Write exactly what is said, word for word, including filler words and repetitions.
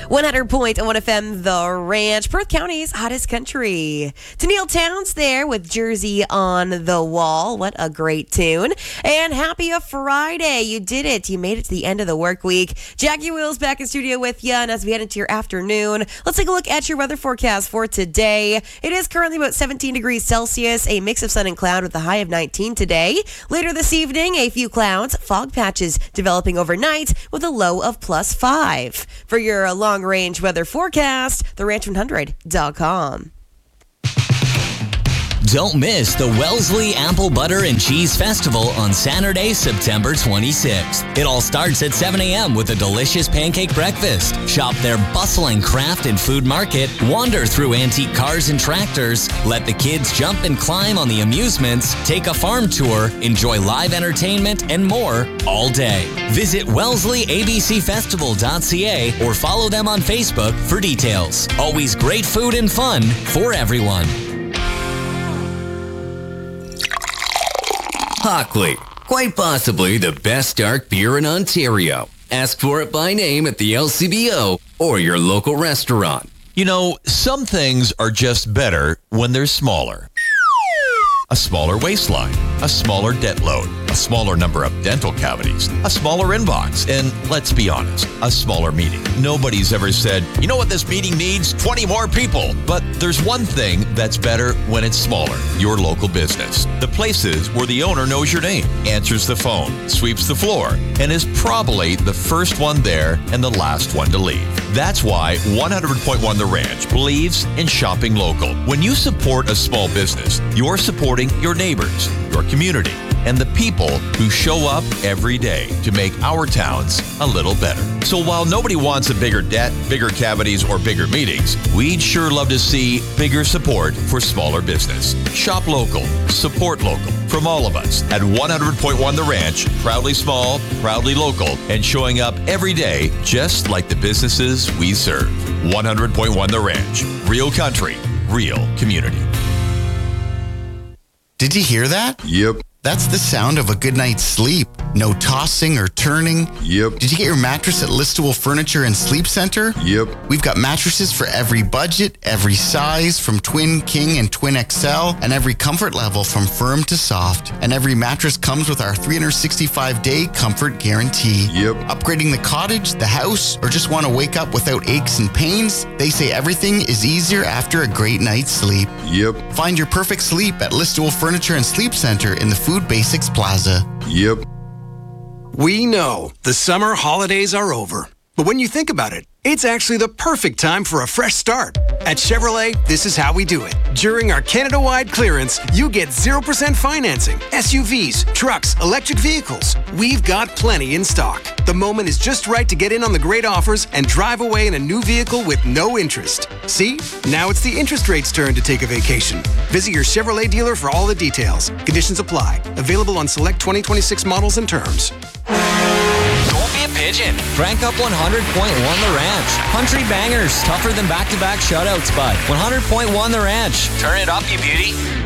one hundred point one F M, The Ranch, Perth County's hottest country. To Neil Towns there with Jersey on the Wall. What a great tune. And happy a Friday. You did it. You made it to the end of the work week. Jackie Wheels back in studio with you. And as we head into your afternoon, let's take a look at your weather forecast for today. It is currently about seventeen degrees Celsius, a mix of sun and cloud with a high of nineteen today. Later this evening, a few clouds, fog patches developing overnight with a low of plus five. For your long-range weather forecast, the ranch one hundred dot com. Don't miss the Wellesley Apple Butter and Cheese Festival on Saturday, September twenty-sixth. It all starts at seven a.m. with a delicious pancake breakfast. Shop their bustling craft and food market, wander through antique cars and tractors, let the kids jump and climb on the amusements, take a farm tour, enjoy live entertainment, and more all day. Visit wellesley a b c festival dot c a or follow them on Facebook for details. Always great food and fun for everyone. Hockley, quite possibly the best dark beer in Ontario. Ask for it by name at the L C B O or your local restaurant. You know, some things are just better when they're smaller. A smaller waistline, a smaller debt load, a smaller number of dental cavities, a smaller inbox, and let's be honest, a smaller meeting. Nobody's ever said, you know what this meeting needs? twenty more people. But there's one thing that's better when it's smaller, your local business. The places where the owner knows your name, answers the phone, sweeps the floor, and is probably the first one there and the last one to leave. That's why one hundred point one The Ranch believes in shopping local. When you support a small business, you're supporting your neighbors, your community, and the people who show up every day to make our towns a little better. So while nobody wants a bigger debt, bigger cavities, or bigger meetings, we'd sure love to see bigger support for smaller business. Shop local, support local. From all of us at one hundred point one The Ranch, proudly small, proudly local, and showing up every day just like the businesses we serve. one hundred point one The Ranch. Real country, real community. Did you hear that? Yep. That's the sound of a good night's sleep. No tossing or turning. Yep. Did you get your mattress at Listowel Furniture and Sleep Center? Yep. We've got mattresses for every budget, every size, from twin, king, and twin X L, and every comfort level from firm to soft. And every mattress comes with our three hundred sixty-five day comfort guarantee. Yep. Upgrading the cottage, the house, or just want to wake up without aches and pains? They say everything is easier after a great night's sleep. Yep. Find your perfect sleep at Listowel Furniture and Sleep Center in the Food Basics Plaza. Yep. We know the summer holidays are over. But when you think about it, it's actually the perfect time for a fresh start. At Chevrolet, this is how we do it. During our Canada-wide clearance, you get zero percent financing, S U Vs, trucks, electric vehicles. We've got plenty in stock. The moment is just right to get in on the great offers and drive away in a new vehicle with no interest. See? Now it's the interest rate's turn to take a vacation. Visit your Chevrolet dealer for all the details. Conditions apply. Available on select twenty twenty-six models and terms. Don't be a pigeon. Crank up one hundred point one The Ranch. Country bangers, tougher than back-to-back shutouts, but one hundred point one The Ranch. Turn it up, you beauty.